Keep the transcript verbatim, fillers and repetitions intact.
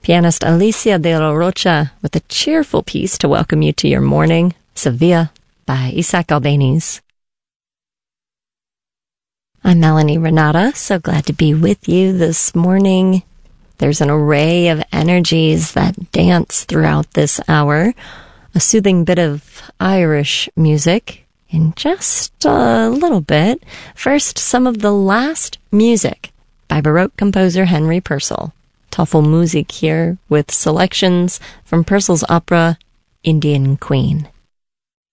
Pianist Alicia de la Rocha with a cheerful piece to welcome you to your morning, Sevilla by Isaac Albéniz. I'm Melanie Renata, so glad to be with you this morning. There's an array of energies that dance throughout this hour. A soothing bit of Irish music in just a little bit. First, some of the last music by Baroque composer Henry Purcell. Tafelmusik here with selections from Purcell's opera Indian Queen.